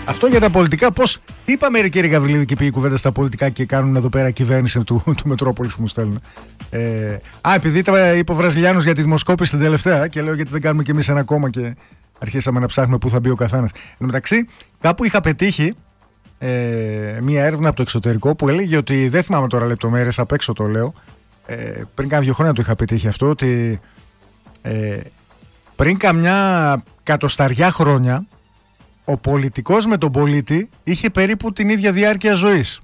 Αυτό για τα πολιτικά, πώς. Τι είπαμε, ρε κύριε Γαβριλίδη, και πήγε η κουβέντα στα πολιτικά και κάνουν εδώ πέρα κυβέρνηση του Μετρόπολης που μου στέλνουν. Επειδή είπε ο Βραζιλιάνος για τη δημοσκόπηση την τελευταία, και λέω γιατί δεν κάνουμε κι εμείς ένα κόμμα και αρχίσαμε να ψάχνουμε πού θα μπει ο καθένας. Εν μεταξύ, κάπου είχα πετύχει μία έρευνα από το εξωτερικό που έλεγε ότι, δεν θυμάμαι τώρα λεπτομέρειες, απ' έξω το λέω, πριν κάνα 2 χρόνια το είχα πετύχει αυτό, ότι πριν καμιά κατοσταριά χρόνια ο πολιτικός με τον πολίτη είχε περίπου την ίδια διάρκεια ζωής.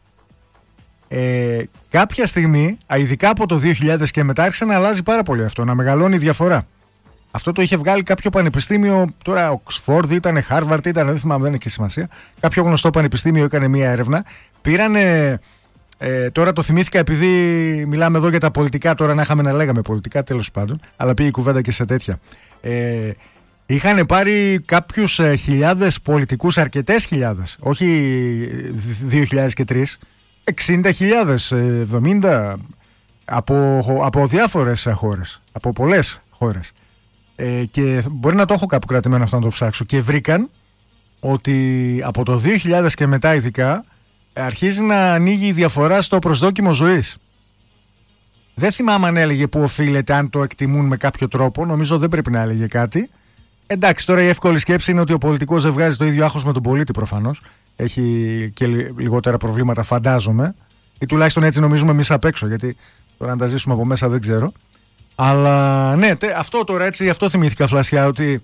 Κάποια στιγμή, ειδικά από το 2000 και μετά, άρχισε να αλλάζει πάρα πολύ αυτό, να μεγαλώνει η διαφορά. Αυτό το είχε βγάλει κάποιο πανεπιστήμιο, τώρα Οξφόρδ ήταν, Χάρβαρτ ήταν, δεν θυμάμαι, δεν έχει σημασία. Κάποιο γνωστό πανεπιστήμιο έκανε μία έρευνα. Πήρανε, τώρα το θυμήθηκα επειδή μιλάμε εδώ για τα πολιτικά, τώρα να είχαμε να λέγαμε πολιτικά, τέλος πάντων, αλλά πήγε η κουβέντα και σε τέτοια. Είχαν πάρει κάποιους χιλιάδες πολιτικούς, αρκετές χιλιάδες, όχι 2.000 και 3, 60.000, 70, από διάφορες χώρες, από πολλές χώρες. Και μπορεί να το έχω κάπου κρατημένο αυτό να το ψάξω. Και βρήκαν ότι από το 2000 και μετά ειδικά αρχίζει να ανοίγει η διαφορά στο προσδόκιμο ζωής. Δεν θυμάμαι αν έλεγε που οφείλεται, αν το εκτιμούν με κάποιο τρόπο. Νομίζω δεν πρέπει να έλεγε κάτι. Εντάξει, τώρα η εύκολη σκέψη είναι ότι ο πολιτικός δεν βγάζει το ίδιο άγχος με τον πολίτη προφανώς. Έχει και λιγότερα προβλήματα, φαντάζομαι. Ή τουλάχιστον έτσι νομίζουμε εμείς απ' έξω. Γιατί τώρα αν τα ζήσουμε από μέσα δεν ξέρω. Αλλά ναι, αυτό τώρα έτσι, αυτό θυμήθηκα φλασιά, ότι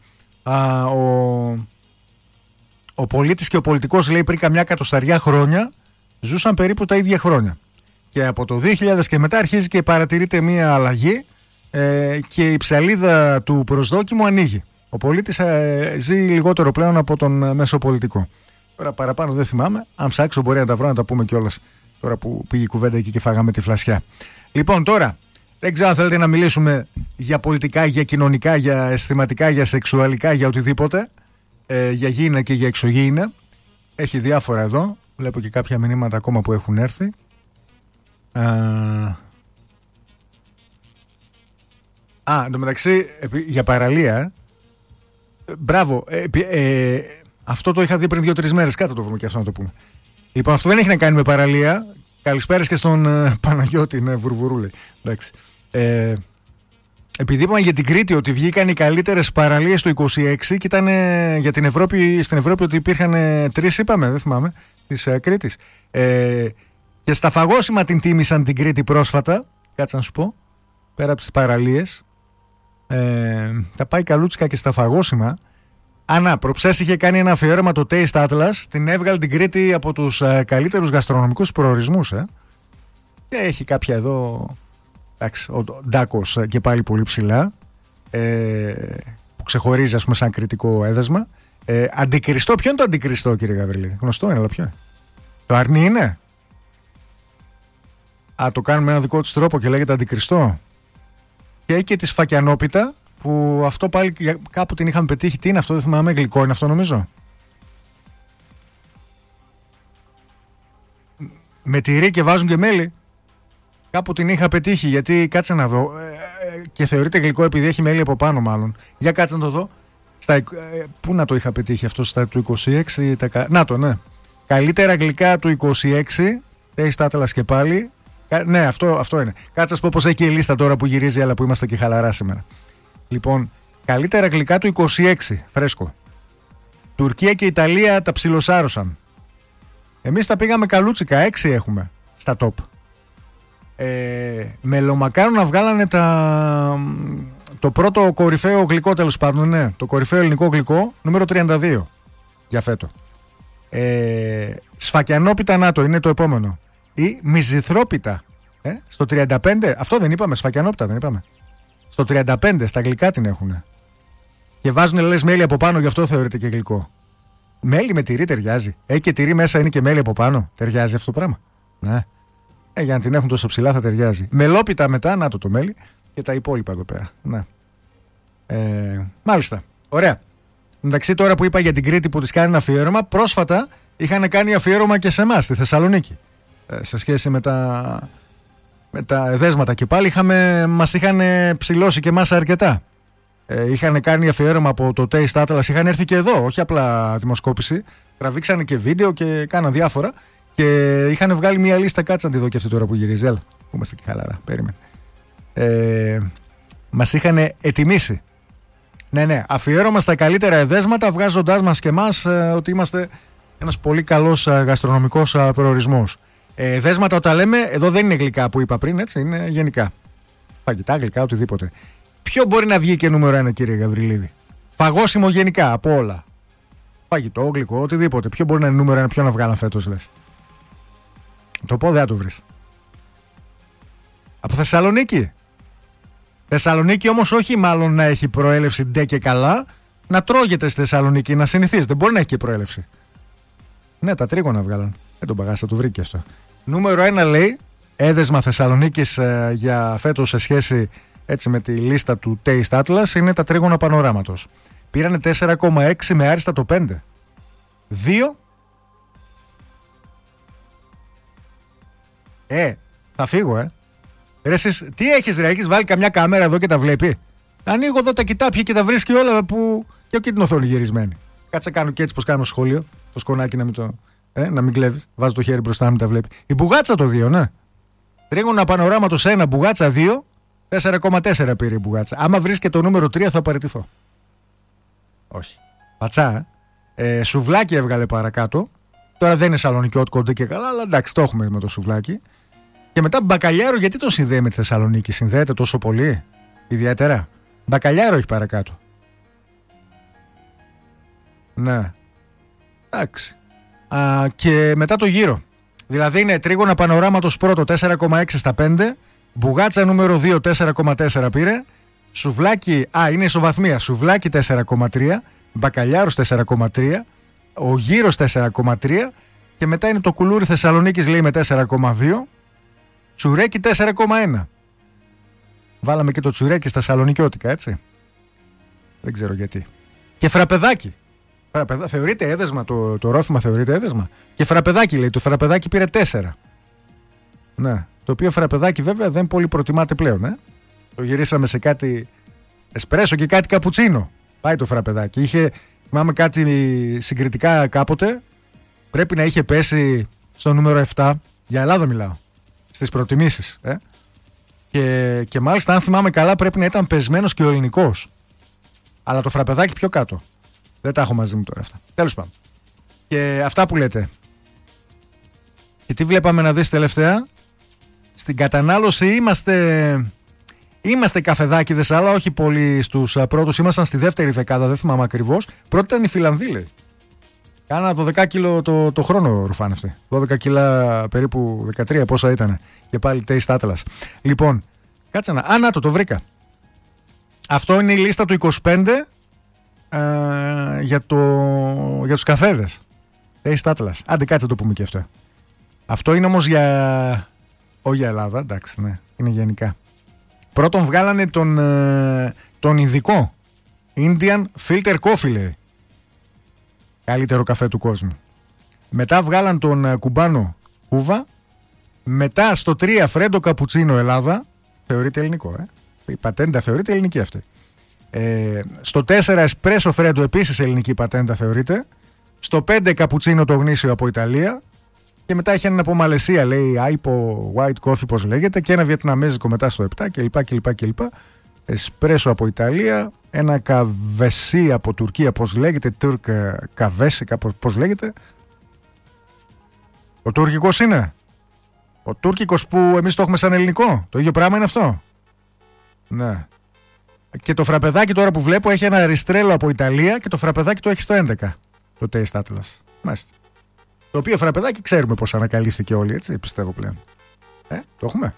ο πολίτης και ο πολιτικός, λέει, πριν καμιά κατοσταριά χρόνια ζούσαν περίπου τα ίδια χρόνια. Και από το 2000 και μετά αρχίζει και παρατηρείται μία αλλαγή και η ψαλίδα του προσδόκιμου ανοίγει. Ο πολίτης ζει λιγότερο πλέον από τον μέσο πολιτικό. Τώρα παραπάνω δεν θυμάμαι. Αν ψάξω μπορεί να τα βρω, να τα πούμε κιόλας. Τώρα που πήγε η κουβέντα εκεί και φάγαμε τη φλασιά. Λοιπόν, τώρα δεν ξέρω αν θέλετε να μιλήσουμε για πολιτικά, για κοινωνικά, για αισθηματικά, για σεξουαλικά, για οτιδήποτε. Για γήινα και για εξωγήινα. Έχει διάφορα εδώ. Βλέπω και κάποια μηνύματα ακόμα που έχουν έρθει. Εν τω μεταξύ, για παραλία. Μπράβο. Αυτό το είχα δει πριν 2-3 μέρες. Κάτω το βρούμε και αυτό να το πούμε. Λοιπόν, αυτό δεν έχει να κάνει με παραλία. Καλησπέρα και στον Παναγιώτη, ναι, βουρβουρούλη. Εντάξει. Επειδή είπαμε για την Κρήτη ότι βγήκαν οι καλύτερες παραλίες το 26 και ήταν για την Ευρώπη, στην Ευρώπη ότι υπήρχαν 3, είπαμε, δεν θυμάμαι, της Κρήτης. Και στα φαγόσιμα την τίμησαν την Κρήτη πρόσφατα. Κάτσε να σου πω. Πέρα από τις παραλίες. Θα πάει καλούτσικα και στα φαγόσιμα. Προψές είχε κάνει ένα αφιέρωμα το Taste Atlas. Την έβγαλε την Κρήτη από τους καλύτερους γαστρονομικούς προορισμούς. Και έχει κάποια εδώ. Εντάξει, ο Ντάκος και πάλι πολύ ψηλά. Που ξεχωρίζει, ας πούμε, σαν κριτικό έδεσμα. Αντικριστό. Ποιο είναι το Αντικριστό, κύριε Γαβριλίδη? Γνωστό είναι, αλλά ποιο είναι? Το Αρνί είναι? Το κάνουμε με ένα δικό της τρόπο και λέγεται Αντικριστό. Και έχει και τη Σφακιανόπιτα, που αυτό πάλι κάπου την είχαμε πετύχει. Τι είναι αυτό, δεν θυμάμαι, γλυκό είναι αυτό νομίζω. Με τυρί και βάζουν και μέλι. Κάπου την είχα πετύχει, γιατί κάτσε να δω. Και θεωρείται γλυκό επειδή έχει μέλι από πάνω, μάλλον. Για κάτσε να το δω. Πού να το είχα πετύχει αυτό, στα του 26? Να το, ναι. Καλύτερα γλυκά του 26. Έχει τάτελας και πάλι. Ναι, αυτό είναι. Κάτσε να σου πω πως έχει και η λίστα τώρα που γυρίζει, αλλά που είμαστε και χαλαρά σήμερα. Λοιπόν, καλύτερα γλυκά του 26. Φρέσκο. Τουρκία και Ιταλία τα ψιλοσάρωσαν. Εμείς τα πήγαμε καλούτσικα. 6 έχουμε στα top. Μελομακάρονα βγάλανε το πρώτο κορυφαίο γλυκό, τέλος πάντων, ναι, το κορυφαίο ελληνικό γλυκό, νούμερο 32 για φέτο. Σφακιανόπιτα, να το είναι το επόμενο. Ή μυζηθρόπιτα στο 35. Αυτό δεν είπαμε, σφακιανόπιτα δεν είπαμε? Στο 35 στα γλυκά την έχουνε. Και βάζουν, λες, μέλι από πάνω, γι' αυτό θεωρείται και γλυκό. Μέλι με τυρί ταιριάζει? Έχει και τυρί μέσα, είναι και μέλι από πάνω. Ταιριάζει αυτό το πράγμα? Ναι. Για να την έχουν τόσο ψηλά θα ταιριάζει. Μελόπιτα μετά, να το μέλι. Και τα υπόλοιπα εδώ πέρα. Ναι. Μάλιστα. Ωραία. Εντάξει, τώρα που είπα για την Κρήτη που της κάνει ένα αφιέρωμα, πρόσφατα είχαν κάνει αφιέρωμα και σε εμάς στη Θεσσαλονίκη. Σε σχέση με τα εδέσματα. Και πάλι μας είχαν ψηλώσει και εμάς αρκετά. Είχαν κάνει αφιέρωμα από το Taste Atlas, είχαν έρθει και εδώ, όχι απλά δημοσκόπηση. Τραβήξανε και βίντεο και κάναν διάφορα. Και είχαν βγάλει μια λίστα, κάτσε να τη δω και αυτή τώρα που γυρίζει. Έλα, που είμαστε και χαλαρά, περίμενε. Μας είχαν ετοιμήσει. Ναι, αφιέρωμα στα καλύτερα εδέσματα, βγάζοντάς μας και εμάς ότι είμαστε ένας πολύ καλός γαστρονομικός προορισμός. Εδέσματα όταν λέμε, εδώ δεν είναι γλυκά που είπα πριν, έτσι, είναι γενικά. Φαγητά, γλυκά, οτιδήποτε. Ποιο μπορεί να βγει και νούμερο 1, κύριε Γαβριλίδη? Φαγόσιμο γενικά, από όλα. Φαγητό, γλυκό, οτιδήποτε. Ποιο μπορεί να είναι νούμερο 1, ποιο να βγάλαν φέτος, λες? Το πω, δεν θα το βρεις. Από Θεσσαλονίκη. Θεσσαλονίκη όμως όχι μάλλον να έχει προέλευση ντε και καλά, να τρώγεται στη Θεσσαλονίκη, να συνηθίζεται. Μπορεί να έχει και προέλευση. Ναι, τα τρίγωνα βγάλαν. Δεν τον παγάσα, το βρήκε αυτό. Νούμερο 1 λέει, έδεσμα Θεσσαλονίκης για φέτος σε σχέση έτσι με τη λίστα του Taste Atlas είναι τα τρίγωνα πανοράματος. Πήρανε 4,6 με άριστα το 5. 2. Θα φύγω, Ρε εσείς, τι έχεις ρε, έχεις βάλει καμιά κάμερα εδώ και τα βλέπει? Ανοίγω εδώ τα κοιτάπια και τα βρίσκει όλα που... και όχι την οθόνη γυρισμένη. Κάτσε κάνω και έτσι πως κάνω στο σχολείο. Το σκονάκι να μην το... να μην κλέβεις. Βάζω το χέρι μπροστά να μην τα βλέπει. Η μπουγάτσα το 2, ναι. Τρίγωνα πανοράματος 1, μπουγάτσα 2. 4,4 πήρε η μπουγάτσα. Άμα βρεις και το νούμερο 3 θα παραιτηθώ. Όχι. Πατσά, σουβλάκι έβγαλε παρακάτω. Τώρα δεν είναι σαλονικιώτικο κοντέ και καλά, αλλά εντάξει, το έχουμε με το σουβλάκι. Και μετά μπακαλιάρο, γιατί το συνδέει με τη Θεσσαλονίκη? Συνδέεται τόσο πολύ, ιδιαίτερα? Μπακαλιάρο έχει παρακάτω. Ναι. Εντάξει. Και μετά το γύρο. Δηλαδή είναι τρίγωνα πανοράματος πρώτο 4,6 στα 5. Μπουγάτσα νούμερο 2 4,4 πήρε. Σουβλάκι, είναι ισοβαθμία. Σουβλάκι 4,3. Μπακαλιάρος 4,3. Ο γύρος 4,3. Και μετά είναι το κουλούρι Θεσσαλονίκης, λέει, με 4,2. Τσουρέκι 4,1. Βάλαμε και το τσουρέκι στα σαλονικιώτικα, έτσι. Δεν ξέρω γιατί. Και φραπεδάκι. Θεωρείται έδεσμα, το ρόφημα θεωρείται έδεσμα. Και φραπεδάκι, λέει, το φραπεδάκι πήρε 4. Ναι, το οποίο φραπεδάκι βέβαια δεν πολύ προτιμάται πλέον, Το γυρίσαμε σε κάτι εσπρέσο και κάτι καπουτσίνο. Πάει το φραπεδάκι. Είχε, θυμάμαι κάτι συγκριτικά κάποτε, πρέπει να είχε πέσει στο νούμερο 7. Για Ελλάδα μιλάω. Στις προτιμήσεις. Και μάλιστα, αν θυμάμαι καλά, πρέπει να ήταν πεσμένος και ο ελληνικός. Αλλά το φραπεδάκι πιο κάτω. Δεν τα έχω μαζί μου τώρα αυτά. Τέλος πάντων. Και αυτά που λέτε. Και τι βλέπαμε να δεις τελευταία? Στην κατανάλωση είμαστε καφεδάκηδες, αλλά όχι πολύ στους πρώτους. Ήμασταν στη δεύτερη δεκάδα, δεν θυμάμαι ακριβώς. Πρώτη ήταν η Φιλανδοί, λέει. Κάνα 12 κιλο το χρόνο ρουφάνε αυτοί. 12 κιλά περίπου, 13 πόσα ήταν. Και πάλι Taste Atlas. Λοιπόν, κάτσε να... να το βρήκα. Αυτό είναι η λίστα του 25 για τους καφέδες. Taste Atlas. Άντε, κάτσε να το πούμε και αυτό. Αυτό είναι όμως όχι για Ελλάδα, εντάξει, ναι. Είναι γενικά. Πρώτον βγάλανε τον ειδικό Indian Filter Coffee, λέει. Καλύτερο καφέ του κόσμου. Μετά βγάλαν τον κουμπάνο Κούβα. Μετά στο 3 Φρέντο Καπουτσίνο Ελλάδα. Θεωρείται ελληνικό, Η πατέντα θεωρείται ελληνική αυτή. Στο 4 Εσπρέσο Φρέντο, επίσης ελληνική πατέντα θεωρείται. Στο 5 Καπουτσίνο το γνήσιο από Ιταλία. Και μετά έχει έναν από Μαλαισία, λέει Άιπο White Coffee, πώς λέγεται. Και ένα βιετναμέζικο μετά στο 7 κλπ. Εσπρέσο από Ιταλία. Ένα καβεσί από Τουρκία, πώς λέγεται? Τουρκ καβέσι, πώς λέγεται? Ο τουρκικός είναι. Ο τουρκικός που εμείς το έχουμε σαν ελληνικό. Το ίδιο πράγμα είναι αυτό. Ναι. Και το φραπεδάκι τώρα που βλέπω έχει ένα ριστρέλο από Ιταλία και το φραπεδάκι το έχει στο 11. Το Taste Atlas. Μάλιστα. Το οποίο φραπεδάκι ξέρουμε πώς ανακαλύφθηκε όλοι, έτσι, πιστεύω πλέον. Το έχουμε.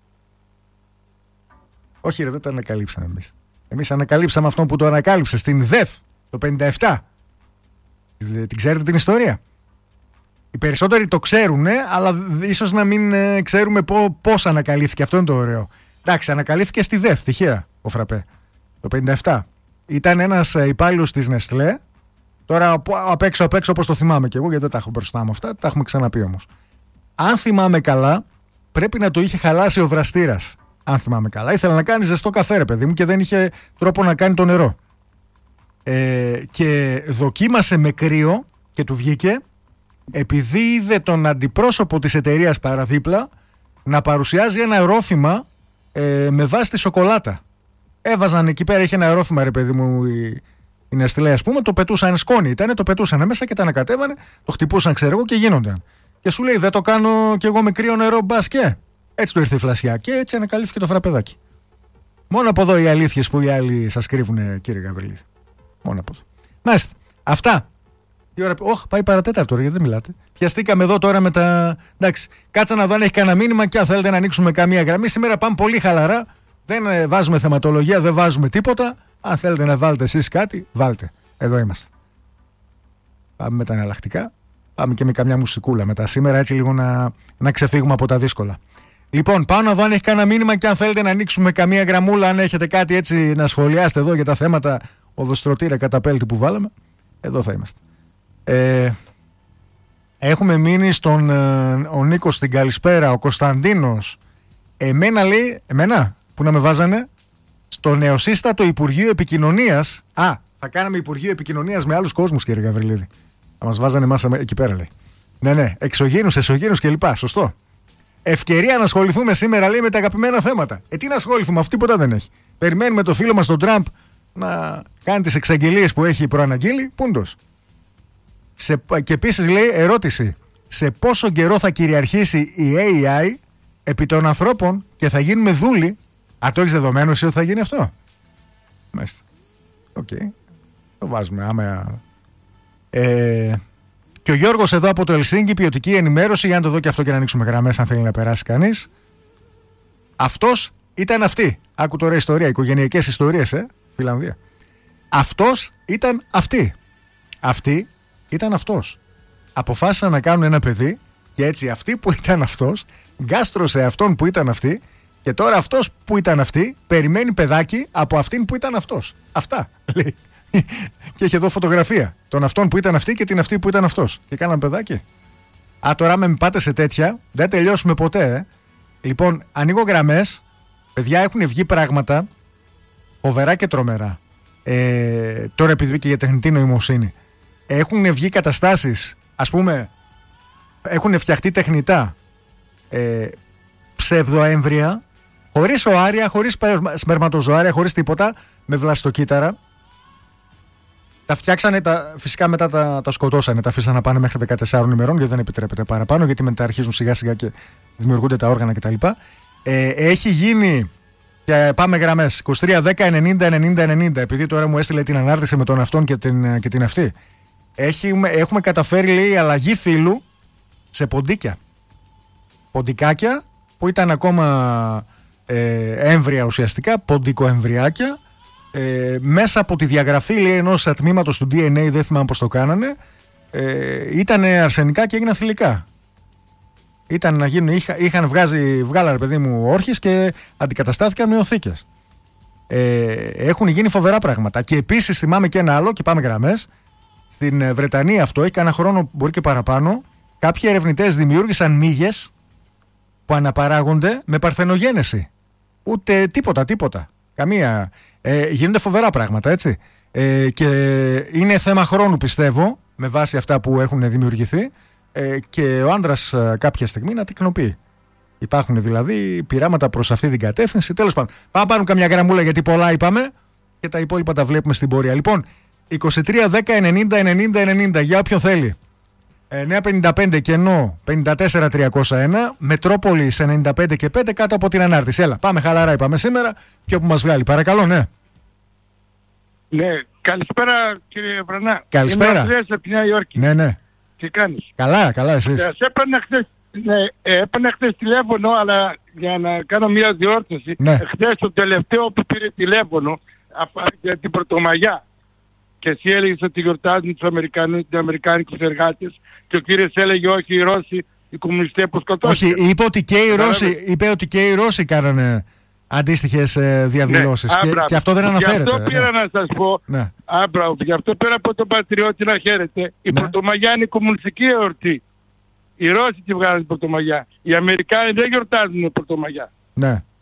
Όχι ρε, δεν το ανακαλύψαμε εμείς. Εμείς ανακαλύψαμε αυτόν που το ανακάλυψε στην ΔΕΘ το 57. Την ξέρετε την ιστορία? Οι περισσότεροι το ξέρουν, αλλά ίσως να μην ξέρουμε πώς ανακαλύφθηκε. Αυτό είναι το ωραίο. Εντάξει, ανακαλύφθηκε στη ΔΕΘ, τυχαία, ο φραπέ. Το 57. Ήταν ένας υπάλληλος της Νεστλέ. Τώρα απ' έξω όπως το θυμάμαι και εγώ, γιατί δεν τα έχω μπροστά μου αυτά, τα έχουμε ξαναπεί όμως. Αν θυμάμαι καλά, πρέπει να το είχε χαλάσει ο βραστήρας. Αν θυμάμαι καλά. Ήθελε να κάνει ζεστό καφέ, ρε παιδί μου, και δεν είχε τρόπο να κάνει το νερό. Και δοκίμασε με κρύο και του βγήκε, επειδή είδε τον αντιπρόσωπο της εταιρείας παραδίπλα να παρουσιάζει ένα ερόφημα με βάση τη σοκολάτα. Έβαζαν εκεί πέρα, είχε ένα ερόφημα, ρε παιδί μου, η Νεστλέ, ας πούμε, το πετούσαν, σκόνη ήταν, το πετούσαν μέσα και τα ανακατέβανε, το χτυπούσαν, ξέρω εγώ, και γίνονταν. Και σου λέει, δεν το κάνω κι εγώ με κρύο νερό, μπας και. Έτσι του ήρθε η φλασιά και έτσι ανακαλύφθηκε το φραπεδάκι. Μόνο από εδώ οι αλήθειες που οι άλλοι σας κρύβουν, κύριε Γαβριλίδη. Μόνο από εδώ. Μάλιστα. Αυτά. Η ώρα... πάει παρατέταρτο, γιατί δεν μιλάτε. Πιαστήκαμε εδώ τώρα με τα. Εντάξει, κάτσα να δω αν έχει κανένα μήνυμα και αν θέλετε να ανοίξουμε καμία γραμμή. Σήμερα πάμε πολύ χαλαρά. Δεν βάζουμε θεματολογία, δεν βάζουμε τίποτα. Αν θέλετε να βάλετε εσείς κάτι, βάλτε. Εδώ είμαστε. Πάμε με τα εναλλακτικά. Πάμε και με καμιά μουσικούλα μετά σήμερα, έτσι λίγο να ξεφύγουμε από τα δύσκολα. Λοιπόν, πάω να δω αν έχει κανένα μήνυμα και αν θέλετε να ανοίξουμε καμία γραμμούλα, αν έχετε κάτι έτσι να σχολιάσετε εδώ για τα θέματα οδοστρωτήρα καταπέλτη που βάλαμε. Εδώ θα είμαστε. Έχουμε μείνει στον ο Νίκος στην καλησπέρα, ο Κωνσταντίνος. Εμένα λέει, που να με βάζανε στο νεοσύστατο Υπουργείο Επικοινωνίας. Θα κάναμε Υπουργείο Επικοινωνίας με άλλους κόσμους, κύριε Γαβριλίδη. Θα μας βάζανε εμάς εκεί πέρα, λέει. Ναι, εξωγήινους, εσωγήινους κλπ. Σωστό. Ευκαιρία να ασχοληθούμε σήμερα, λέει, με τα αγαπημένα θέματα. Τι να ασχοληθούμε, αυτό τίποτα δεν έχει. Περιμένουμε το φίλο μας τον Τραμπ να κάνει τις εξαγγελίες που έχει προαναγγείλει. Πούντος. Και επίσης, λέει, ερώτηση. Σε πόσο καιρό θα κυριαρχήσει η AI επί των ανθρώπων και θα γίνουμε δούλοι? Το έχεις δεδομένο εσύ ότι θα γίνει αυτό? Μάλιστα. Οκ. Το βάζουμε άμα. Και ο Γιώργος εδώ από το Ελσίνκι, ποιοτική ενημέρωση. Για να το δω και αυτό και να ανοίξουμε γραμμές αν θέλει να περάσει κανείς. Αυτός ήταν αυτή. Άκου τώρα ιστορία, οικογενειακές ιστορίες, Φιλανδία. Αυτός ήταν αυτή. Αυτή ήταν αυτός. Αποφάσισαν να κάνουν ένα παιδί και έτσι αυτή που ήταν αυτός γκάστρωσε αυτόν που ήταν αυτή και τώρα αυτός που ήταν αυτή περιμένει παιδάκι από αυτήν που ήταν αυτός. Αυτά λέει. Και έχει εδώ φωτογραφία των αυτών που ήταν αυτή και την αυτή που ήταν αυτός. Και κάναν παιδάκι. Τώρα με πάτε σε τέτοια, δεν τελειώσουμε ποτέ. Λοιπόν, ανοίγω γραμμές. Παιδιά, έχουν βγει πράγματα φοβερά και τρομερά. Τώρα επειδή και για τεχνητή νοημοσύνη. Έχουν βγει καταστάσεις, ας πούμε, έχουν φτιαχτεί τεχνητά ψευδοέμβρια, χωρίς οάρια, χωρίς σπερματοζωάρια, χωρίς τίποτα, με βλαστοκύτταρα. Τα φτιάξανε, φυσικά μετά τα σκοτώσανε, τα αφήσανε να πάνε μέχρι 14 ημερών, γιατί δεν επιτρέπεται παραπάνω, γιατί μετά αρχίζουν σιγά σιγά και δημιουργούνται τα όργανα κτλ. Έχει γίνει, και πάμε γραμμές, 23, 10, 90, 90, 90, επειδή τώρα μου έστειλε την ανάρτηση με τον αυτόν και την αυτή. Έχουμε καταφέρει, λέει, αλλαγή φύλου σε ποντίκια. Ποντικάκια που ήταν ακόμα έμβρια ουσιαστικά, ποντικοεμβριάκια, μέσα από τη διαγραφή, λέει, ενός τμήματος του DNA, δεν θυμάμαι πώς το κάνανε, ήταν αρσενικά και έγιναν θηλυκά. Είχαν βγάλανε, παιδί μου, όρχες και αντικαταστάθηκαν με οθήκες. Έχουν γίνει φοβερά πράγματα. Και επίσης θυμάμαι και ένα άλλο, και πάμε γραμμές. Στην Βρετανία αυτό, έχει κανένα χρόνο, μπορεί και παραπάνω, κάποιοι ερευνητές δημιούργησαν μύγες που αναπαράγονται με παρθενογένεση. Ούτε τίποτα. Καμία. Γίνονται φοβερά πράγματα, έτσι. Και είναι θέμα χρόνου, πιστεύω, με βάση αυτά που έχουν δημιουργηθεί, και ο άντρας κάποια στιγμή να τεκνοποιεί. Υπάρχουν δηλαδή πειράματα προς αυτή την κατεύθυνση. Τέλος πάντων, πάμε να πάρουμε καμιά γραμμούλα, γιατί πολλά είπαμε και τα υπόλοιπα τα βλέπουμε στην πορεία. Λοιπόν, 23, 10, 90, 90, 90, για όποιον θέλει. 955 κενό 54 301, Μετρόπολη σε 95 και 5 κάτω από την ανάρτηση. Έλα, πάμε χαλαρά, είπαμε σήμερα, και όπου μας βγάλει. Παρακαλώ, ναι. Ναι, καλησπέρα κύριε Βρανά. Καλησπέρα. Είμαι Ανδρέας από τη Νέα Υόρκη. Ναι. Τι κάνεις? Καλά, εσείς. Έπαιρνα χθες τηλέφωνο, αλλά για να κάνω μια διόρθωση. Ναι. Χθες το τελευταίο που πήρε τηλέφωνο για την Πρωτομαγιά. Και εσύ έλεγες ότι γιορτάζουν τους Αμερικάνικους εργάτες και ο κύριος έλεγε όχι, οι Ρώσοι, οι κομμουνιστές που σκοτώθηκαν. Όχι, είπε ότι και οι Ρώσοι κάνανε αντίστοιχες διαδηλώσεις, ναι, και αυτό δεν αναφέρεται. Γι' αυτό πήρα να σας πω, ναι. Γι' αυτό πήρα από τον Πατριώτη να χαίρετε. Η Πρωτομαγιά είναι η κομμουνιστική εορτή. Οι Ρώσοι τη βγάζουν την Πρωτομαγιά. Οι Αμερικάνοι δεν γιορτάζουν την Πρωτομαγιά. Ναι.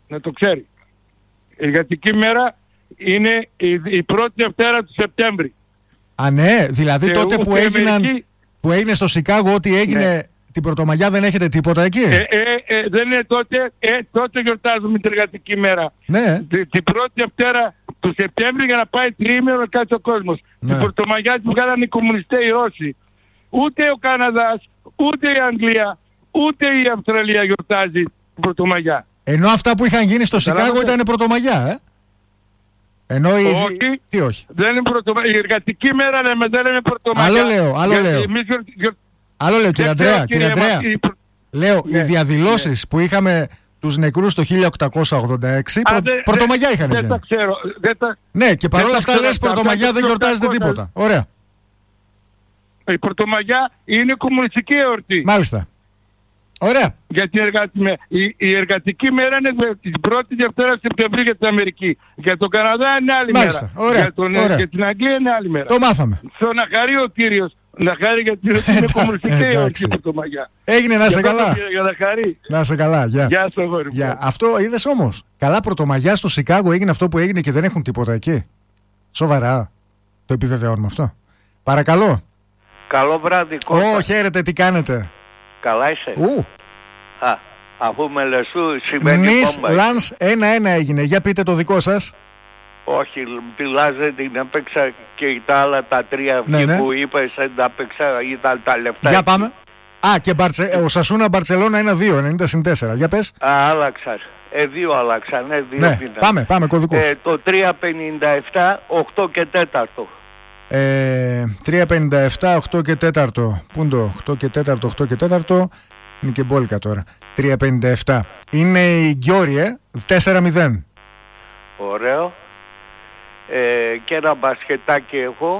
Να το ξέρει. Η εργατική μέρα είναι η πρώτη Δευτέρα του Σεπτέμβρη. Α, ναι, δηλαδή Και τότε που ούτε έγιναν, που έγινε στο Σικάγο ό,τι έγινε την Πρωτομαγιά, δεν έχετε τίποτα εκεί? Δεν είναι τότε, τότε γιορτάζουμε την εργατική μέρα. Ναι. Την πρώτη Δευτέρα του Σεπτέμβρη για να πάει τριήμερο να κάτσει ο κόσμος. Ναι. Την Πρωτομαγιά τη βγάλανε οι κομμουνιστές οι Ρώσοι. Ούτε ο Καναδάς, ούτε η Αγγλία, ούτε η Αυστραλία γιορτάζει την Πρωτομαγιά. Ενώ αυτά που είχαν γίνει στο Σικάγο ήταν Πρωτομαγιά, Ενώ όχι. Τι όχι? Δεν είναι Πρωτομαγιά. Η εργατική μέρα λέμε, δεν είναι Πρωτομαγιά. Άλλο λέω. Άλλο λέω, κύριε Αντρέα. Λέω, οι διαδηλώσεις που είχαμε τους νεκρούς το 1886, Πρωτομαγιά είχαν γίνει. Δεν τα ξέρω. Ναι, και παρόλα αυτά λες Πρωτομαγιά δεν γιορτάζεται τίποτα. Ωραία. Η Πρωτομαγιά είναι κομμουνιστική εορτή. Μάλιστα. Ωραία. Για την η εργατική μέρα είναι την πρώτη Δευτέρα Σεπτεμβρίου για την Αμερική. Για τον Καναδά είναι άλλη Μάλιστα. μέρα. Ωραία. Για την Αγγλία είναι άλλη μέρα. Το μάθαμε. Στο να χαρεί ο κύριος. Να χαρεί γιατί είναι κομμουνιστική εορτή η Πρωτομαγιά. Έγινε, να σε καλά. Για να χαρεί. Να σε καλά. Γεια σου, αγόρι μου. Αυτό είδες όμως. Καλά, Πρωτομαγιά στο Σικάγο έγινε αυτό που έγινε και δεν έχουν τίποτα εκεί. Σοβαρά. Το επιβεβαιώνουμε αυτό. Παρακαλώ. Καλό βράδυ, Κώστα. Χαίρετε, τι κάνετε? Καλά είσαι? Αφού με λεσού σημαίνει Νης πόμπα. Λανς 1-1 έγινε. Για πείτε το δικό σας. Όχι, τη Λάζε την έπαιξα και τα άλλα τα τρία που είπες δεν τα έπαιξα, ήταν τα λεφτά. Για πάμε. Και ο Σασούνα Μπαρτσελώνα 1-2, 90-4. Για πες. Άλλαξαν. Δύο άλλαξαν. Ναι, πάμε κωδικός. Το 3.57, 8 και 4. 3.57, 8 και 4. Πού είναι το 8 και 4, 8 και 4. Είναι και μπόλικα τώρα. 3.57. Είναι η Γκιόρι, 4-0. Ωραίο. Και ένα μπασκετάκι έχω.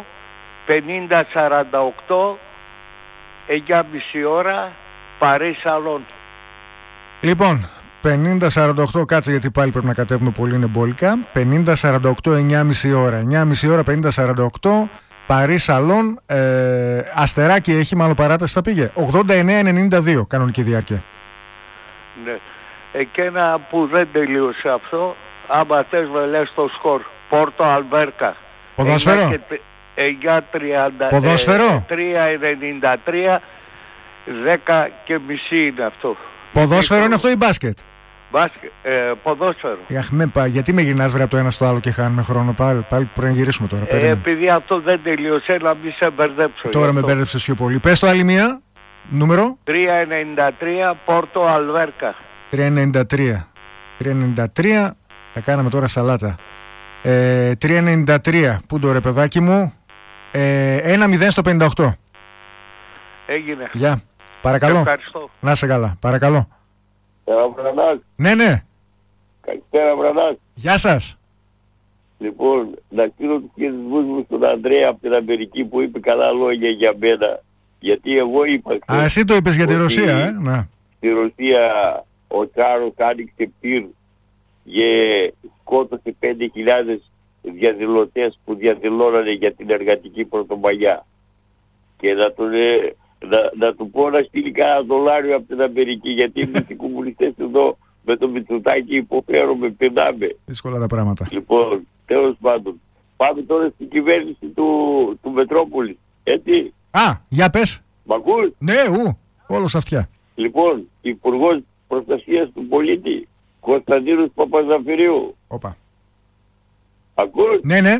50-48, 9,5 ώρα, Παρί Σαλόν. Λοιπόν, 50-48, κάτσε γιατί πάλι πρέπει να κατέβουμε πολύ, είναι μπόλικα. 50-48, 9,5 ώρα. 9,5 ώρα, 50-48, Παρί Σαλόν. Αστεράκι έχει, μάλλον παράταση θα πήγε. 89-92 κανονική διάρκεια. Ναι. Και ένα που δεν τελείωσε αυτό, άμα θες με λες το σκορ. Πόρτο Αλβέρκα. Ποδόσφαιρο. 9-30. Ποδόσφαιρο. 3-93, 10 και μισή είναι αυτό. Ποδόσφαιρο είναι αυτό ή μπάσκετ? Ποδόσφαιρο. Γιατί με γυρνάς βρε από το ένα στο άλλο και χάνουμε χρόνο? Πάλι πρέπει να γυρίσουμε τώρα. Επειδή αυτό δεν τελείωσε, να μην σε μπερδέψω. Τώρα με μπέρδεψες πιο πολύ. Πες το άλλη μία. Νούμερο 3-93, Πόρτο Αλβέρκα. 3-93. 3-93. Τα κάναμε τώρα σαλάτα. 3-93. Πού το ρε παιδάκι μου? 1-0 στο 58. Έγινε. Γεια. Παρακαλώ. Ευχαριστώ. Να σε καλά. Παρακαλώ. Βρανάκ. Ναι. Καλησπέρα, Βρανάκ. Γεια σας. Λοιπόν, να στείλω τους χαιρετισμούς μου στον Ανδρέα από την Αμερική που είπε καλά λόγια για μένα. Γιατί εγώ είπα... Εσύ το είπες για τη Ρωσία, Ναι. Στη Ρωσία ο Τσάρος άνοιξε πυρ και σκότωσε 5.000 διαδηλωτές που διαδηλώνανε για την εργατική Πρωτομαγιά. Και να του πω να στείλει κάνα $1 από την Αμερική, γιατί εμείς οι κομμουνιστές εδώ με το Μητσοτάκη υποφέρουμε, πεινάμε. Δύσκολα τα πράγματα. Λοιπόν, τέλος πάντων, πάμε τώρα στην κυβέρνηση του Μετρόπολης, έτσι. Για πες. Μ' ακούς? Ναι, όλος αυτιά. Λοιπόν, Υπουργός Προστασίας του Πολίτη, Κωνσταντίνος Παπαζαφυρίου. Όπα. Ακούς? Ναι.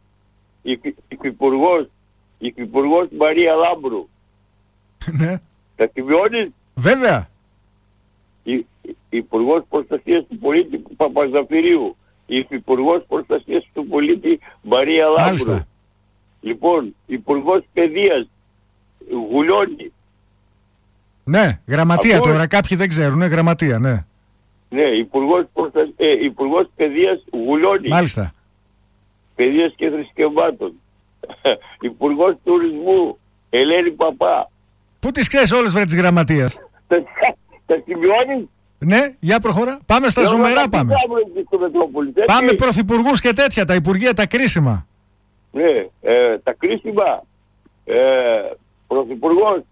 Υφυπουργός Μαρία Λάμπρου. Ναι. Τα σημειώνεις? Βέβαια. Υπουργός Προστασίας του Πολίτη Παπαζαφυρίου. Υφυπουργός Προστασίας του Πολίτη Μαρία Λάμπρου. Μάλιστα. Λοιπόν, Υπουργός Παιδείας Γουλιώνη. Ναι, γραμματεία τώρα. Κάποιοι δεν ξέρουν, γραμματεία, ναι. Ναι, Υπουργός Παιδείας Γουλιώνη. Μάλιστα. Παιδείας και Θρησκευμάτων. Υπουργός Τουρισμού Ελένη Παπά. Πού τις ξέρεις όλες βρε της γραμματείας? Τα σημειώνεις? Ναι, για προχώρα. Πάμε στα ζουμερά, πάμε. Πάμε πρωθυπουργούς και τέτοια, τα υπουργεία, τα κρίσιμα. Ναι, τα κρίσιμα. Πρωθυπουργός.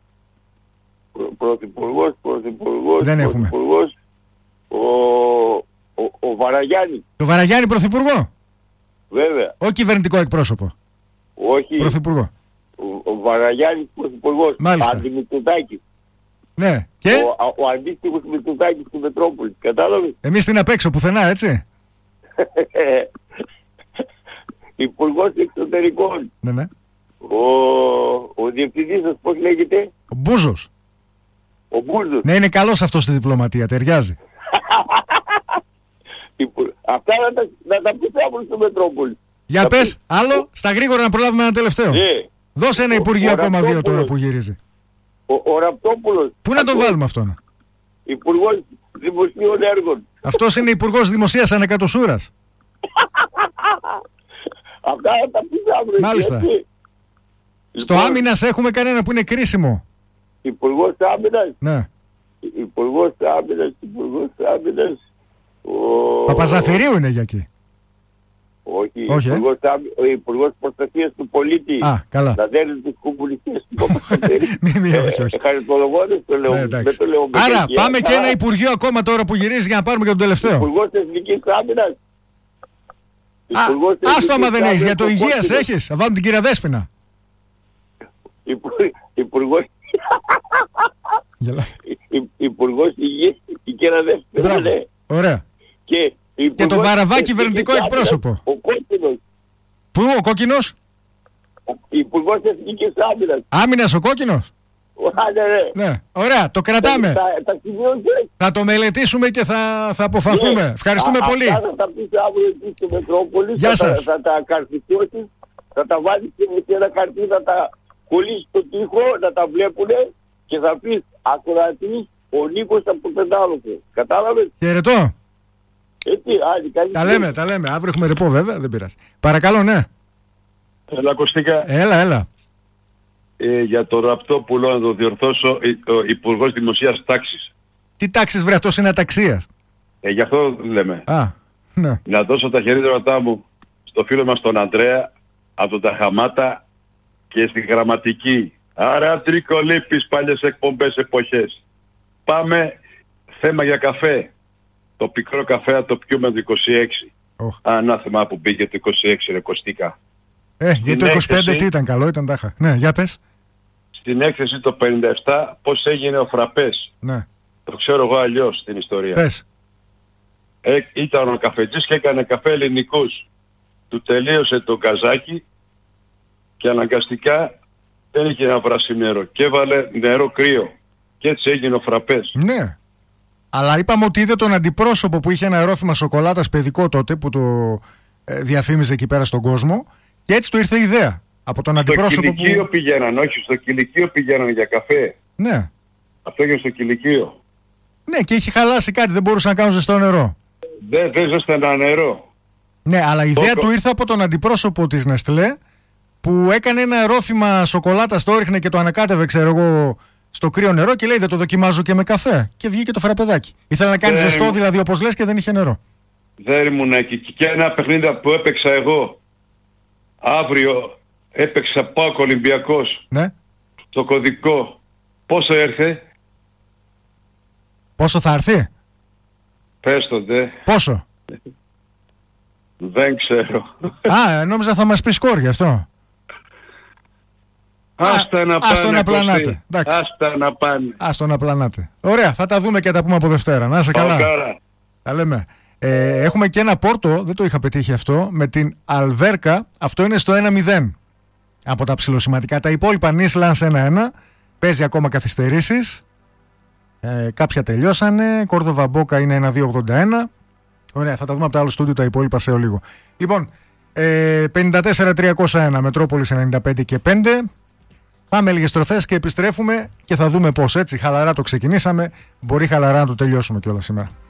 Δεν έχουμε. Ο Ο Βαραγιάννης. Το Βαραγιάννη πρωθυπουργό. Βέβαια. Όχι κυβερνητικό εκπρόσωπο. Όχι. Πρωθυπουργό. Ο Βαραγιάννης πρωθυπουργός. Μάλιστα. Αντιμητσοτάκης. Ναι. Και Ο αντίστοιχος Μητσοτάκης του Μετρόπολη. Κατάλαβες. εμείς την απ' έξω πουθενά, έτσι. Υπουργός Εξωτερικών. Ναι. Ο διευθυντής σας πώς λέγεται? Ο Μπούζος. Ο Μπούζος. Ναι, είναι καλός αυτός στη διπλωματία, ταιριάζει. Αυτά να τα πεις αύριο στο Μετρόπολη. Για πες, άλλο, στα γρήγορα να προλάβουμε ένα τελευταίο. Ναι. Δώσε ένα υπουργείο ακόμα 2 τώρα που γυρίζει. Ο Ραπτόπουλος. Πού να τον βάλουμε αυτόν? Υπουργός Δημοσίων Έργων. Αυτός είναι υπουργός δημοσίας ανεκατοσούρας. Αυτά να τα πεις αύριο. Μάλιστα. Στο άμυνας έχουμε κανένα που είναι κρίσιμο. Υπουργός Άμυνας. Ναι. Υπουργός Άμυνας. Παπαζαφυρίου είναι για εκεί. Όχι. Ο Υπουργός Προστασίας του Πολίτη. Α, καλά. Να δέρνει τους κομμουνιστές του. Όχι. Χαριτολογώντας το λέω. Δεν το λέω. Άρα πάμε και ένα υπουργείο ακόμα τώρα που γυρίζει για να πάρουμε και τον τελευταίο. Υπουργός Εθνικής Άμυνας. Άστο άμα δεν έχεις. Για το υγείας έχεις. Θα βάλουμε την κυρία Δέσποινα. Υπουργός Υγείας η κυρία Δέσποινα. Ωραία. Και το Βαραβά κυβερνητικό εκπρόσωπο. Ο Κόκκινος. Πού ο Κόκκινος? Υπουργός Εθνικής Άμυνας. Άμυνας ο Κόκκινος. Ναι, ωραία, το κρατάμε. Θα το μελετήσουμε και θα αποφανθούμε. Ευχαριστούμε πολύ. Αυτά θα τα πεις αύριο εκεί στο Μετρόπολη. Γεια σας. Θα τα καρφιστώσεις, θα τα βάλεις σε ένα χαρτί, θα τα κολλήσεις στο τοίχο, να τα βλέπουνε και θα πεις ακροατής ο Νίκος από Πεντάλοπο. Κατάλαβες? Χαιρετώ. Έτσι, άντε, τα λέμε. Αύριο έχουμε ρεπό βέβαια, δεν πειράζει. Παρακαλώ, ναι. Έλα Κωστίκα. Έλα. Για το Ραπτόπουλο να το διορθώσω, ο Υπουργός Δημοσίας Τάξης. Τι τάξης βρε, αυτός είναι αταξίας. Γι' αυτό λέμε. Ναι. Να δώσω τα χαιρετήματά μου στο φίλο μας τον Αντρέα από τα Χαμάτα και στη γραμματική. Άρα τρικολύπης παλιές εκπομπές εποχές. Πάμε θέμα για καφέ. Το πικρό καφέ το πιούμε το 26. Ανάθεμα που πήγε το 26 ρε Κωστίκα. Γιατί το 25 τι ήταν, καλό ήταν τάχα. Ναι, για πες. Στην έκθεση το 57 πώς έγινε ο Φραπές. Ναι. Το ξέρω εγώ αλλιώς την ιστορία. Πες. Ήταν ο καφετζής και έκανε καφέ ελληνικούς. Του τελείωσε το καζάκι και αναγκαστικά δεν είχε να βράσει νερό. Και έβαλε νερό κρύο. Και έτσι έγινε ο Φραπές. Ναι. Αλλά είπαμε ότι είδε τον αντιπρόσωπο που είχε ένα ερώθημα σοκολάτας παιδικό τότε που το διαφήμιζε εκεί πέρα στον κόσμο. Και έτσι του ήρθε η ιδέα. Από τον αντιπρόσωπο. Στο κηλικείο πηγαίναν, όχι, στο κηλικείο πηγαίναν για καφέ. Ναι. Αυτό έγινε στο κηλικείο. Ναι, και είχε χαλάσει κάτι, δεν μπορούσε να κάνουν ζεστό νερό. Δεν ζέστανα νερό. Ναι, αλλά η ιδέα του ήρθε από τον αντιπρόσωπο της Νεστλέ που έκανε ένα ερώθημα σοκολάτας, το έριχνε και το ανακάτευε, ξέρω εγώ, στο κρύο νερό και λέει δεν το δοκιμάζω και με καφέ. Και βγήκε το φραπεδάκι. Ήθελε να κάνει ζεστό δηλαδή όπως λες και δεν είχε νερό. Δεν ήμουν εκεί. Και ένα παιχνίδι που έπαιξα εγώ. Αύριο έπαιξα ΠΑΟΚ Ολυμπιακός. Ναι. Το κωδικό. Πόσο έρθε? Πόσο θα έρθει? Πες το δε. Πόσο? Δεν ξέρω. Νόμιζα θα μας πει σκόρ γι' αυτό. Άστα να πάνε. Άστα να πλανάτε. Άστα να πάνε. Άστα να πλανάτε. Ωραία, θα τα δούμε και τα πούμε από Δευτέρα. Να είσαι καλά. Τα λέμε. Έχουμε και ένα πόρτο, δεν το είχα πετύχει αυτό, με την Αλβέρκα. Αυτό είναι στο 1-0 από τα ψηλοσηματικά. Τα υπόλοιπα Νίσλανς 1-1. Παίζει ακόμα καθυστερήσεις. Κάποια τελειώσανε. Κόρδοβα Μπόκα είναι 1-2-81. Ωραία, θα τα δούμε από το άλλο στούντιο τα υπόλοιπα σε λίγο. Λοιπόν, 54-301 Μετρόπολης 95 και 5. Πάμε λίγες στροφές και επιστρέφουμε και θα δούμε πώς, έτσι. Χαλαρά το ξεκινήσαμε. Μπορεί χαλαρά να το τελειώσουμε κιόλας σήμερα.